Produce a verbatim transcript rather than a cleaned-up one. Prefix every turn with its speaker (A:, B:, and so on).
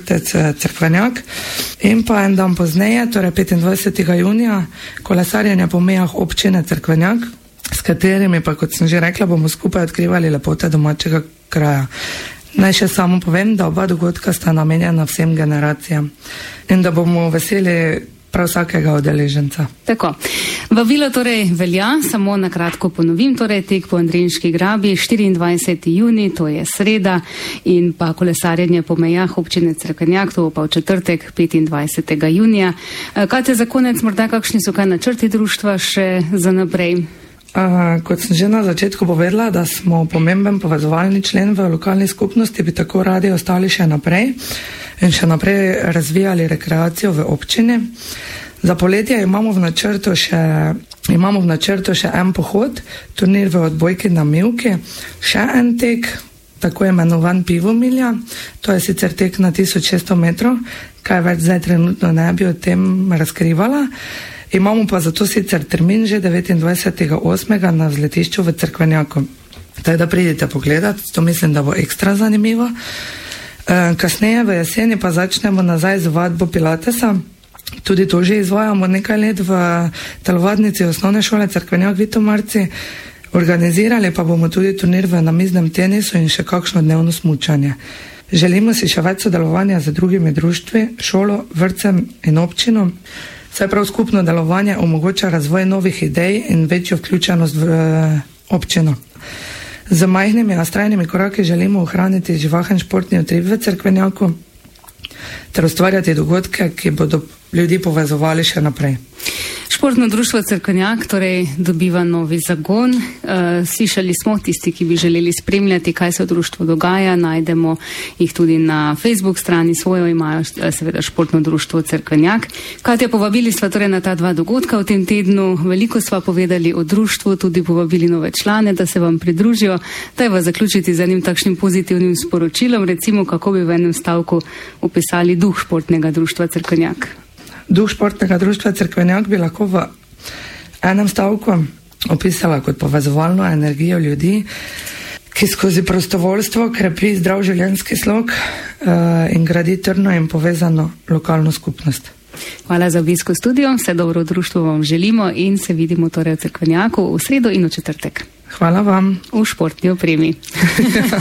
A: vrtec Cerkvenjak. In pa en dan pozneje, torej petindvajsetega junija, kolesarjenje po mejah občine Cerkvenjak, s katerimi pa, kot sem že rekla, bomo skupaj odkrivali lepote domačega kraja. Naj še samo povem, da oba dogodka sta namenjena vsem generacijam in da bomo veseli prav vsakega udeleženca.
B: Tako. Vabilo torej velja, samo na kratko ponovim, torej tek po Andrijinški grabi, štiriindvajseti junij, to je sreda, in pa kolesarjenje po mejah občine Cerkvenjak, to pa v četrtek, petindvajsetega junija. Katja, za konec morda kakšni so kaj načrti društva še za naprej?
A: Uh, kot sem že na začetku povedala, da smo pomemben povezovalni člen v lokalni skupnosti, bi tako radi ostali še naprej in še naprej razvijali rekreacijo v občini. Za poletje imamo v načrtu še, imamo v načrtu še en pohod, turnir v odbojki na Mivki, še en tek, tako imenovan Pivomilja, to je sicer tek na tisoč šeststo metrov, kaj več zdaj trenutno ne bi o tem razkrivala. Imamo pa zato sicer termin že devetindvajsetega osmega na vzletišču v Cerkvenjaku. Tako da pridite pogledat, to mislim, da bo ekstra zanimivo. E, kasneje v jeseni pa začnemo nazaj z vadbo pilatesa. Tudi to že izvajamo nekaj let v telovadnici osnovne šole Cerkvenjak Vitomarci. Organizirali pa bomo tudi turnir v namiznem tenisu in še kakšno dnevno smučanje. Želimo si še več sodelovanja z drugimi društvi, šolo, vrtcem in občino. Saj prav skupno delovanje omogoča razvoj novih idej in večjo vključenost v občino. Z majhnimi, a trajnimi koraki želimo ohraniti živahen športni utrip v Cerkvenjaku ter ustvarjati dogodke, ki bodo ljudi povezovali še naprej.
B: Športno društvo Cerkvenjak torej dobiva novi zagon. E, slišali smo, tisti, ki bi želeli spremljati, kaj se v društvu dogaja, najdemo jih tudi na Facebook strani svojo, imajo seveda Športno društvo Cerkvenjak. Katja, povabili sva torej na ta dva dogodka v tem tednu, veliko sva povedali o društvu, tudi povabili nove člane, da se vam pridružijo. Dajva zaključiti z enim takšnim pozitivnim sporočilom, recimo kako bi v enem stavku opisali duh Športnega društva Cerkvenjak.
A: Duh Športnega društva Cerkvenjak bi lahko v enem stavku opisala kot povezovalno energijo ljudi, ki skozi prostovoljstvo krepi zdrav življenjski slog uh, in gradi trdno in povezano lokalno skupnost.
B: Hvala za obisk v studio, vse dobro v društvu vam želimo in se vidimo torej v Cerkvenjaku v sredo in v četrtek.
A: Hvala vam.
B: V športni opremi.